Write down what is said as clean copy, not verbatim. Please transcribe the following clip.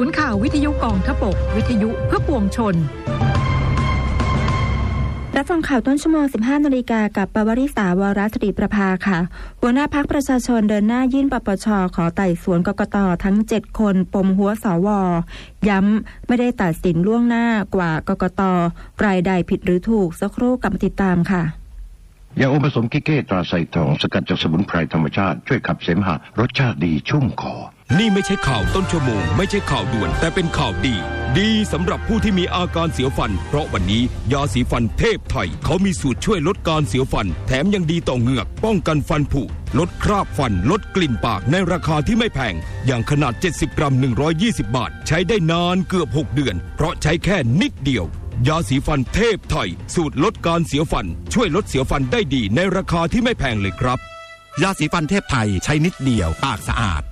ศูนย์ข่าววิทยุกองทพบกวิทยุเพื่อปวงชนรับฟังข่าวต้นชั่วโมง 15 นาฬิกากับปวริษาวรศรีประภาค่ะหัวหน้าพรรคประชาชนเดินหน้ายื่นปปช.ขอไต่สวนกกต.ทั้ง7คนปมหัวสว.ย้ำไม่ได้ตัดสินล่วงหน้ากว่ากกต.รายใดผิดหรือถูกสักครู่กลับมาติดตามค่ะยาอมผสมกิเก้ตราไซทองสกัดจากสมุนไพรธรรมชาติช่วยขับเสมหะรสชาติดีชุ่มคอนี่ไม่ใช่ข่าวต้นชั่วโมงไม่ใช่ข่าวด่วนแต่เป็นข่าวดีสำหรับผู้ที่มีอาการเสียวฟันเพราะวันนี้ยาสีฟันเทพไทยเขามีสูตรช่วยลดการเสียวฟันแถมยังดีต่อเหงือกป้องกันฟันผุลดคราบฟันลดกลิ่นปากในราคาที่ไม่แพงอย่างขนาด70 กรัม120 บาทใช้ได้นานเกือบ6 เดือนเพราะใช้แค่นิดเดียวยาสีฟันเทพไทยสูตรลดการเสียวฟันช่วยลดเสียวฟันได้ดีในราคาที่ไม่แพงเลยครับยาสีฟันเทพไทยใช้นิดเดียวปากสะอาด